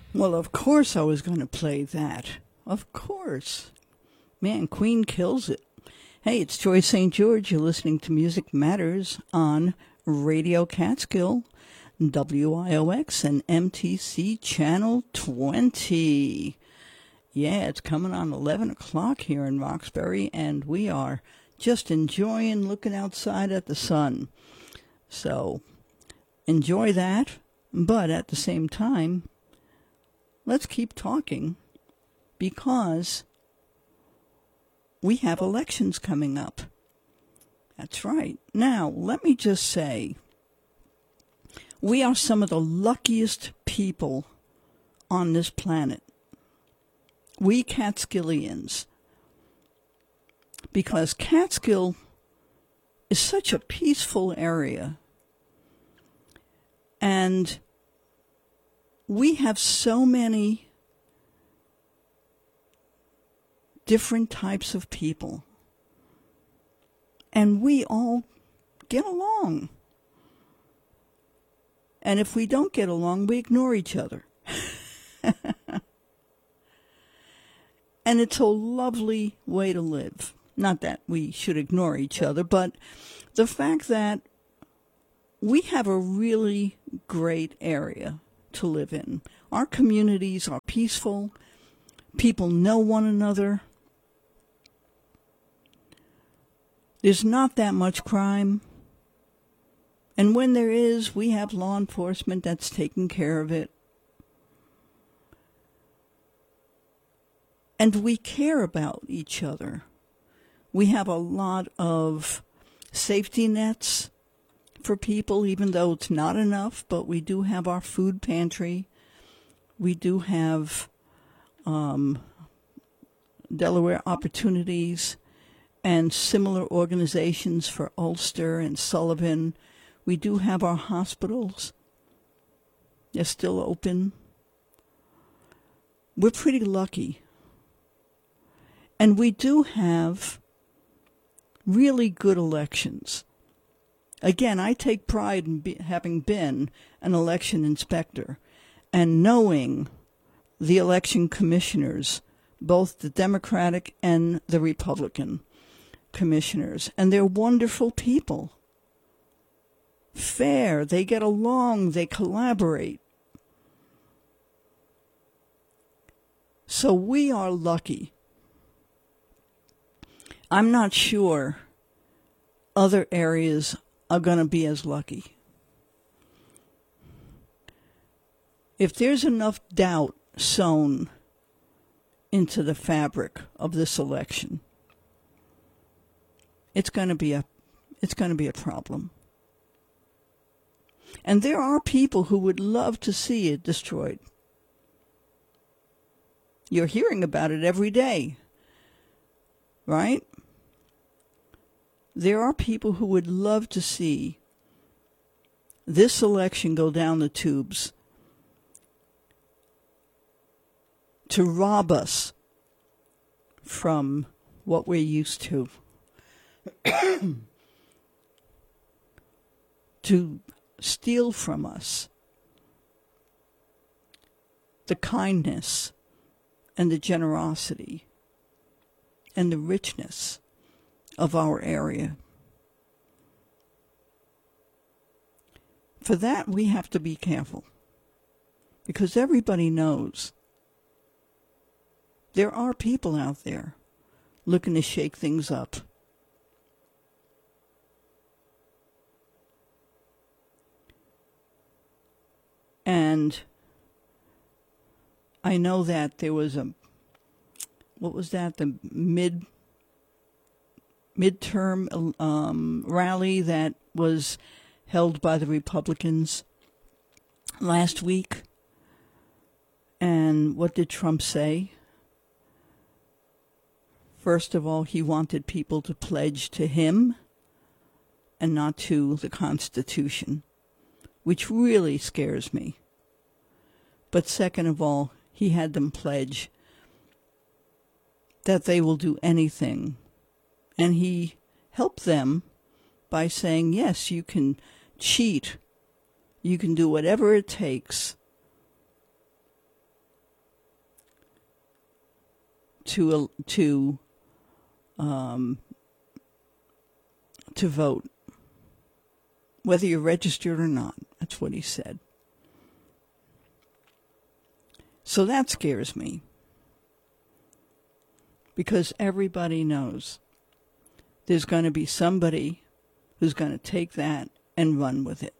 Well, of course I was going to play that. Of course. Man, Queen kills it. Hey, it's Joy St. George. You're listening to Music Matters on Radio Catskill, WIOX, and MTC Channel 20. Yeah, it's coming on 11 o'clock here in Roxbury, and we are just enjoying looking outside at the sun. So, enjoy that, but at the same time, let's keep talking, because we have elections coming up. That's right. Now, let me just say, we are some of the luckiest people on this planet. We Catskillians. Because Catskill is such a peaceful area. And we have so many different types of people. And we all get along. And if we don't get along, we ignore each other. And it's a lovely way to live. Not that we should ignore each other, but the fact that we have a really great area to live in. Our communities are peaceful. People know one another. There's not that much crime. And when there is, we have law enforcement that's taking care of it. And we care about each other. We have a lot of safety nets for people, even though it's not enough, but we do have our food pantry. We do have Delaware Opportunities and similar organizations for Ulster and Sullivan. We do have our hospitals. They're still open. We're pretty lucky. And we do have really good elections. Again, I take pride in having been an election inspector and knowing the election commissioners, both the Democratic and the Republican commissioners. And they're wonderful people. Fair, they get along, they collaborate. So we are lucky. I'm not sure other areas are going to be as lucky. If there's enough doubt sown into the fabric of this election, it's going to be a problem. And there are people who would love to see it destroyed. You're hearing about it every day, right? There are people who would love to see this election go down the tubes to rob us from what we're used to, to steal from us the kindness and the generosity and the richness of our area. For that, we have to be careful, because everybody knows there are people out there looking to shake things up. And I know that there was the midterm rally that was held by the Republicans last week. And what did Trump say? First of all, he wanted people to pledge to him and not to the Constitution, which really scares me. But second of all, he had them pledge that they will do anything. And he helped them by saying, yes, you can cheat. You can do whatever it takes to vote, whether you're registered or not. That's what he said. So that scares me, because everybody knows there's going to be somebody who's going to take that and run with it.